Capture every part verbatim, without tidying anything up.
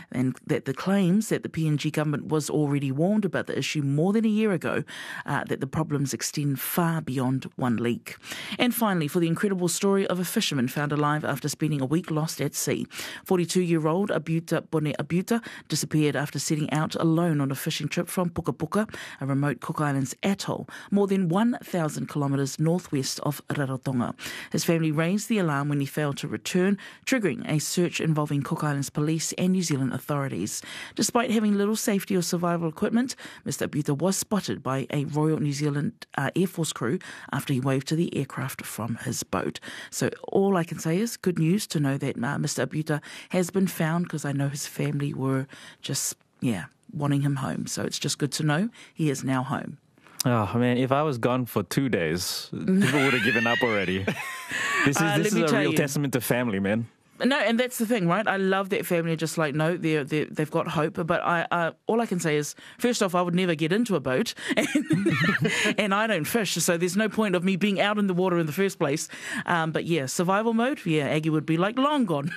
and that the claims that the P N G government was already warned about the issue more than a year ago, uh, that the problems extend far beyond one leak. And finally, for the incredible story of a fisherman found alive after spending a week lost at sea. forty-two-year-old Abuta Bone Abuta disappeared after setting out alone on a fishing trip from Puka Puka, a remote Cook Islands atoll, more than one thousand kilometres northwest of Rarotonga. His family raised the alarm when he failed to return, triggering a search involving Cook Islands police and New Zealand authorities. Despite having little safety or survival equipment, Mister Abuta was spotted by a Royal New Zealand uh, Air Force crew after he waved to the aircraft from his boat. So all I can say is good news to know that uh, Mister Abuta has been found, because I know his family were just, yeah, wanting him home. So it's just good to know he is now home. Oh, man, if I was gone for two days, people would have given up already. This is, Uh, this let me is a tell real you. testament to family, man. No, and that's the thing, right? I love that family are just like, no, they're, they're, they've got hope. But I, uh, all I can say is, first off, I would never get into a boat, and, and I don't fish, so there's no point of me being out in the water in the first place. Um, but yeah, survival mode, yeah, Aggie would be like, long gone.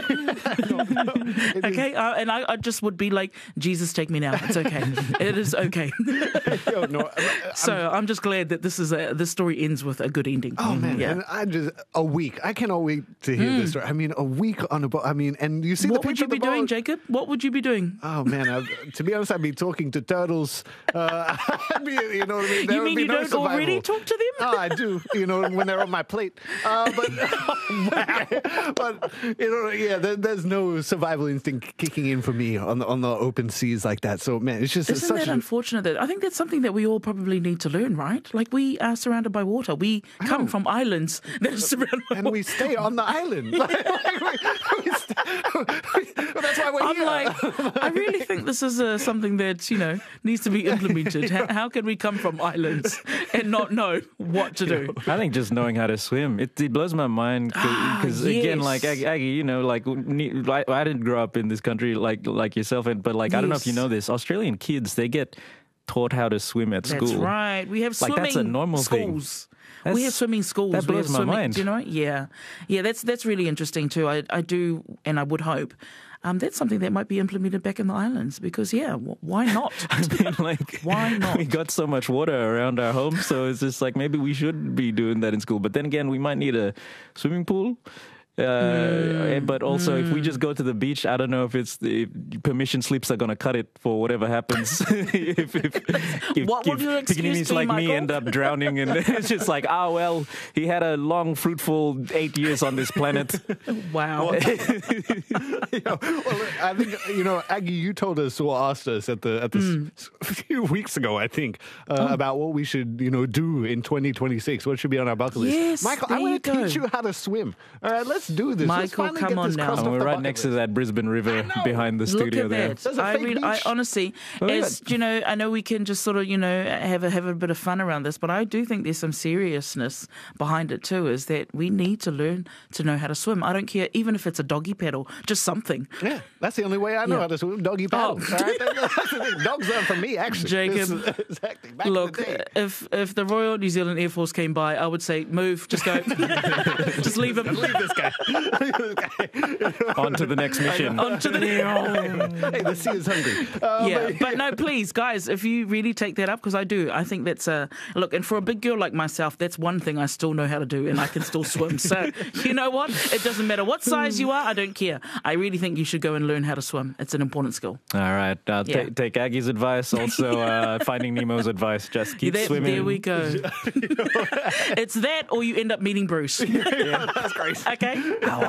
Okay, uh, and I, I just would be like, Jesus, take me now. It's okay. It is okay. Yo, no, So I'm just glad that this is a, this story ends with a good ending. Oh man, yeah. and I just a week. I cannot wait to hear this story. I mean, a week on a boat. I mean, and you see What the would picture you be of the doing, boat. Jacob? What would you be doing? Oh man, I, to be honest, I'd be talking to turtles. Uh, I'd be, you know what I mean? There You would mean be you no don't survival. already talk to them? Oh, I do. You know, when they're on my plate. Uh, but, but you know, yeah, there, there's no survival instinct kicking in for me on the on the open seas like that. So man, it's just Isn't such that a, unfortunate? That I think that's something that we all probably need to learn, right? Like, we are surrounded by water. We come know. from islands that are surrounded by and water. we stay on the island. Like, like, we, we st- well, that's why we're I'm here. like, I really think this is uh, something that, you know, needs to be implemented. How, how can we come from islands and not know what to do? I think just knowing how to swim, it, it blows my mind because Ah, again, yes. like Aggie, Aggie, you know, like I, I didn't grow up in this country like like yourself, and but like I don't know if you Yes. know this, Australian kids, they get taught how to swim at That's school. right. We have Like, swimming that's a normal thing. schools. That's- we have swimming schools. that we blows have my swimming, mind. Do you know? Yeah, yeah. That's that's really interesting too. I I do, and I would hope. Um, that's something that might be implemented back in the islands because, yeah, w- why not? I mean, like, Why not? we got so much water around our home, so it's just like maybe we should be doing that in school. But then again, we might need a swimming pool. Uh, Mm. But also, if we just go to the beach, I don't know if it's the if permission slips are going to cut it for whatever happens. if, if, if, What would if your excuse Pickaninnies be, like me Michael? end up drowning, and it's just like, ah, well, he had a long, fruitful eight years on this planet. Wow. You know, well, I think you know, Aggie. You told us or asked us at the at the Hmm. s- a few weeks ago, I think, uh, Oh. about what we should you know do in twenty twenty-six. What should be on our bucket list? Yes, Michael, there I you want to go. teach you how to swim. All right, let's do this. Let's Michael, finally come get on this now. crossed And off we're the right bucket next to list. that Brisbane River know. behind the Look studio at there. that. There's a I, fake really, I beach. honestly, Oh, yeah. as you know, I know we can just sort of, you know, have a have a bit of fun around this, but I do think there's some seriousness behind it too. Is that we need to learn to know how to swim. I don't care, even if it's a doggy paddle, just something. Yeah, that's the only way I know Yeah. how to swim. Doggy paddle. Oh. All right? That's the thing. Dogs aren't for me, actually. Jacob, This is- exactly. Back Look, in the day. if if the Royal New Zealand Air Force came by, I would say move, just go, just leave him. Leave this guy. Leave this guy. On to the next mission. On to the Hey, the sea is hungry. Uh, yeah, but- but no, please, guys, if you really take that up, because I do, I think that's a look. And for a big girl like myself, that's one thing I still know how to do, and I can still swim. So you know what? It doesn't matter what size you are. I don't care. I really think you should go and learn how to swim. It's an important skill. All right. Uh, Yeah. ta- take Aggie's advice. Also, uh, Finding Nemo's advice. Just keep That- swimming. There we go. It's that, or you end up meeting Bruce. Yeah, that's great. Okay.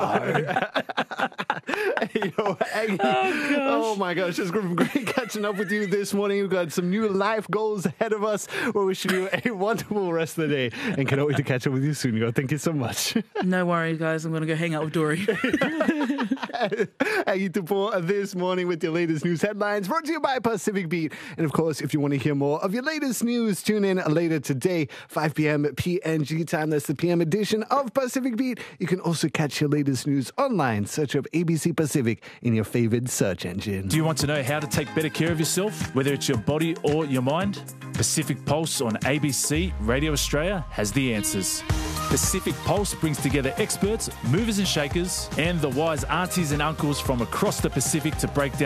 Yo, Aggie. Oh, my gosh, it's been great catching up with you this morning. We've got some new life goals ahead of us. We're wishing you a wonderful rest of the day and cannot wait to catch up with you soon. Yo, thank you so much. No worries, guys. I'm going to go hang out with Dory. Aggie Tupor this morning with your latest news headlines brought to you by Pacific Beat. And of course, if you want to hear more of your latest news, tune in later today, five p.m. P N G time. That's the P M edition of Pacific Beat. You can also catch your latest news online. Search up A B C Pacific in your favorite search engine. Do you want to know how to take better care of yourself, whether it's your body or your mind? Pacific Pulse on A B C Radio Australia has the answers. Pacific Pulse brings together experts, movers and shakers, and the wise aunties and uncles from across the Pacific to break down